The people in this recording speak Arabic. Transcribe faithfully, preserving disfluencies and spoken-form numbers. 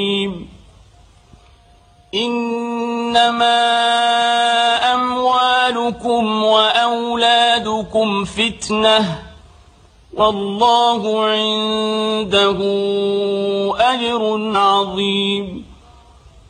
إنما أموالكم وأولادكم فتنة والله عنده أجر عظيم